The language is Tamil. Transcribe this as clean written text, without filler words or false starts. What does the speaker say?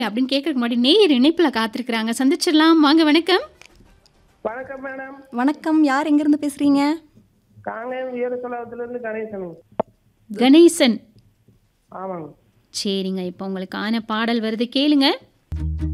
அப்படின்னு கேட்கறதுக்கு முன்னாடி நேயர் இணைப்புல காத்திருக்கிறாங்க. சந்திச்சிடலாம். வாங்க வணக்கம். வணக்கம் மேடம். வணக்கம். யார் எங்கேருந்து பேசுறீங்க? காங்கேயம் வீரசோழத்திலிருந்து கணேசன். கணேசன். ஆமாங்க. சரிங்க. இப்போ உங்களுக்கான பாடல் வருது கேளுங்க.